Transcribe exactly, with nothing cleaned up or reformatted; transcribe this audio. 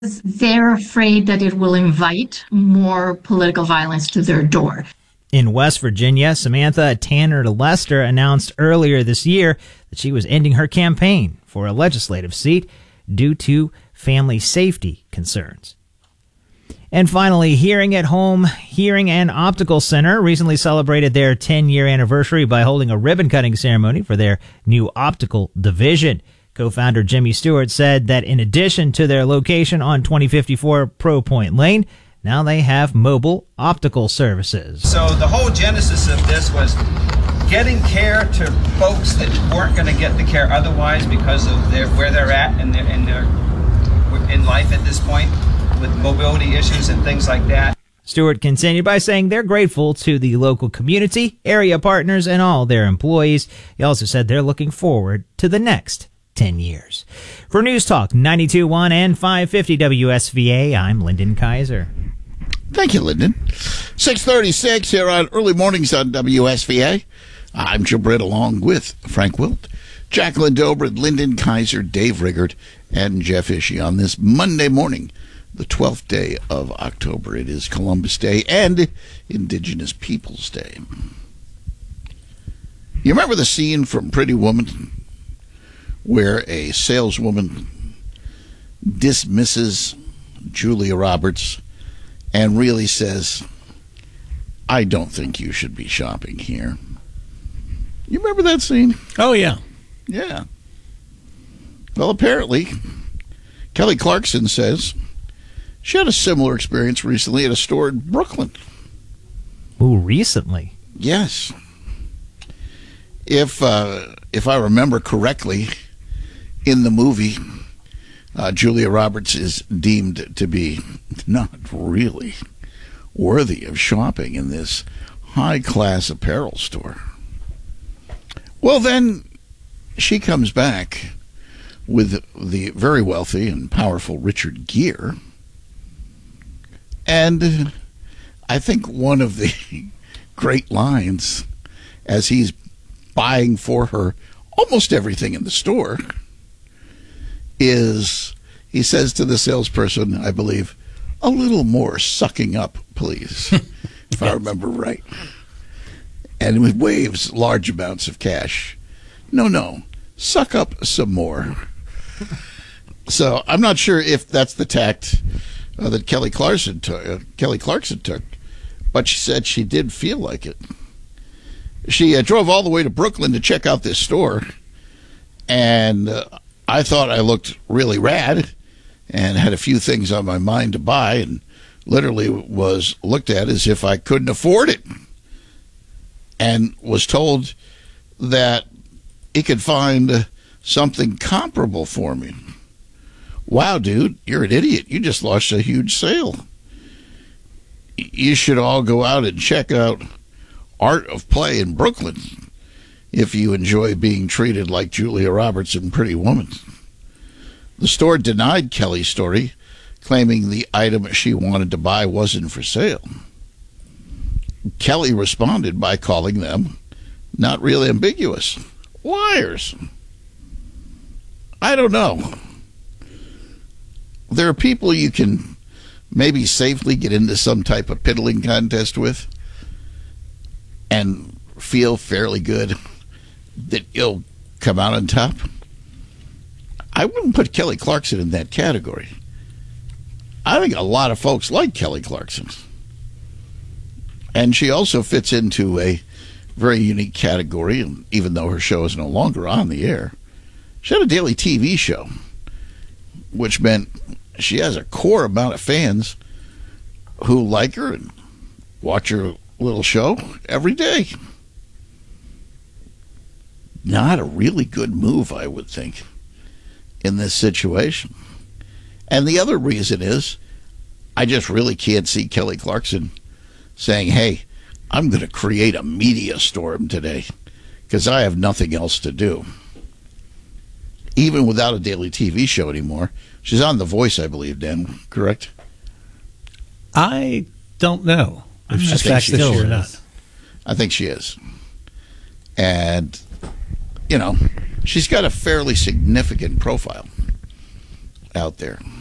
They're afraid that it will invite more political violence to their door. In West Virginia, Samantha Tanner Lester announced earlier this year that she was ending her campaign for a legislative seat due to family safety concerns. And finally, Hearing at Home Hearing and Optical Center recently celebrated their ten-year anniversary by holding a ribbon-cutting ceremony for their new optical division. Co-founder Jimmy Stewart said that in addition to their location on twenty fifty-four Pro Point Lane, now they have mobile optical services. So the whole genesis of this was getting care to folks that weren't going to get the care otherwise because of their, where they're at in their, in their in life at this point, with mobility issues and things like that. Stewart continued by saying they're grateful to the local community, area partners, and all their employees. He also said they're looking forward to the next ten years. For News Talk ninety-two point one and five fifty W S V A, I'm Lyndon Kaiser. Thank you, Lyndon. six thirty-six here on Early Mornings on W S V A. I'm Jim Britt along with Frank Wilt, Jacqueline Dobrin, Lyndon Kaiser, Dave Riggert, and Jeff Ishii on this Monday morning, the twelfth day of October. It is Columbus Day and Indigenous Peoples Day. You remember the scene from Pretty Woman where a saleswoman dismisses Julia Roberts and really says, I don't think you should be shopping here. You remember that scene? Oh, yeah. Yeah. Well, apparently, Kelly Clarkson says she had a similar experience recently at a store in Brooklyn. Ooh, recently? Yes. If, uh, if I remember correctly, in the movie, uh, Julia Roberts is deemed to be not really worthy of shopping in this high-class apparel store. Well, then she comes back with the very wealthy and powerful Richard Gere, and I think one of the great lines as he's buying for her almost everything in the store is, he says to the salesperson, I believe, a little more sucking up, please, if I remember right. And he waves large amounts of cash. No, no, suck up some more. So I'm not sure if that's the tact uh, that Kelly Clarkson took, uh, Kelly Clarkson took, but she said she did feel like it. She uh, drove all the way to Brooklyn to check out this store, and uh, I thought I looked really rad and had a few things on my mind to buy, and literally was looked at as if I couldn't afford it, and was told that he could find uh, something comparable for me. Wow, dude, you're an idiot. You just lost a huge sale. You should all go out and check out Art of Play in Brooklyn if you enjoy being treated like Julia Roberts in Pretty Woman. The store denied Kelly's story, claiming the item she wanted to buy wasn't for sale. Kelly responded by calling them not really ambiguous. Liars. I don't know. There are people you can maybe safely get into some type of piddling contest with and feel fairly good that you'll come out on top. I wouldn't put Kelly Clarkson in that category. I think a lot of folks like Kelly Clarkson. And she also fits into a very unique category, and even though her show is no longer on the air, she had a daily T V show, which meant she has a core amount of fans who like her and watch her little show every day. Not a really good move, I would think, in this situation. And the other reason is I just really can't see Kelly Clarkson saying, hey, I'm going to create a media storm today because I have nothing else to do. Even without a daily T V show anymore. She's on The Voice, I believe, Dan, correct? I don't know if I she's think back she this is. year or not. I think she is. And, you know, she's got a fairly significant profile out there.